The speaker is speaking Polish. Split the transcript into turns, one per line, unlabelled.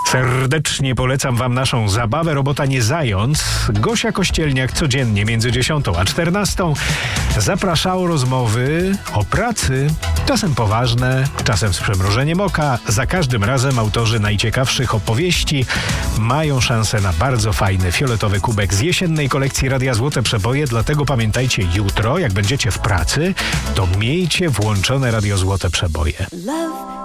Serdecznie polecam wam naszą zabawę Robota nie zając. Gosia Kościelniak codziennie między 10 a 14 zaprasza o rozmowy o pracy, czasem poważne, czasem z przymrużeniem oka. Za każdym razem autorzy najciekawszych opowieści mają szansę na bardzo fajny fioletowy kubek z jesiennej kolekcji Radia Złote Przeboje, dlatego pamiętajcie, jutro, jak będziecie w pracy, to miejcie włączone Radio Złote Przeboje.